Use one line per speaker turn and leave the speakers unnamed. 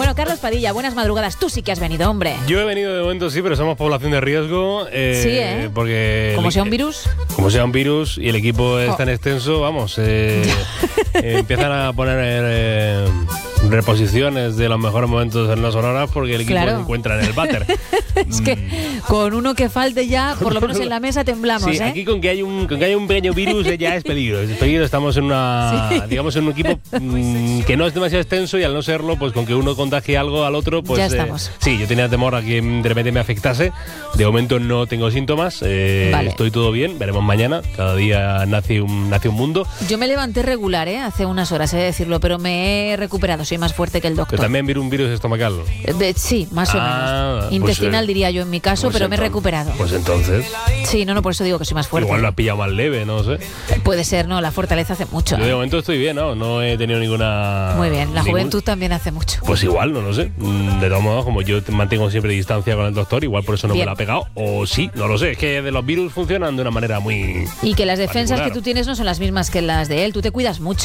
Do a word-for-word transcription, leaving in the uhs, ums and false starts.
Bueno, Carlos Padilla, buenas madrugadas. Tú sí que has venido, hombre.
Yo he venido de momento, sí, pero somos población de riesgo. Eh,
sí, ¿eh?
Porque
como
el,
sea un virus.
Como sea un virus y el equipo es oh. tan extenso, vamos, eh, eh, empiezan a poner eh, reposiciones de los mejores momentos en las sonoras porque el equipo
claro.
se encuentra en el váter.
Es que con uno que falte ya, por lo menos en la mesa temblamos,
sí,
¿eh?
Aquí con que hay un, con que hay un pequeño virus ya es peligro. Es peligro, estamos en una, sí. digamos, en un equipo mmm, que no es demasiado extenso y al no serlo, pues con que uno contagie algo al otro, pues...
Ya estamos.
Eh, sí, yo tenía temor a que de repente me afectase. De momento no tengo síntomas, eh, vale. estoy todo bien, veremos mañana. Cada día nace un, nace un mundo.
Yo me levanté regular, ¿eh? Hace unas horas, he de decirlo, pero me he recuperado, soy más fuerte que el doctor.
Pero también vi un virus estomacal.
De, sí, más o
ah,
menos. Intestinal,
pues,
diría yo en mi caso,
pues
pero
entonces,
me he recuperado.
Pues entonces...
Sí, no, no, por eso digo que soy más fuerte.
Igual lo has pillado más leve, no sé.
Puede ser, no, la fortaleza hace mucho.
Yo de
¿eh?
momento estoy bien, ¿no? No he tenido ninguna...
Muy bien, la
ningún...
juventud también hace mucho.
Pues igual, no lo sé. De todos modos, como yo mantengo siempre distancia con el doctor, igual por eso no bien. me la ha pegado. O sí, no lo sé. Es que de los virus funcionan de una manera muy...
Y que las defensas
particular.
que tú tienes no son las mismas que las de él. Tú te cuidas mucho.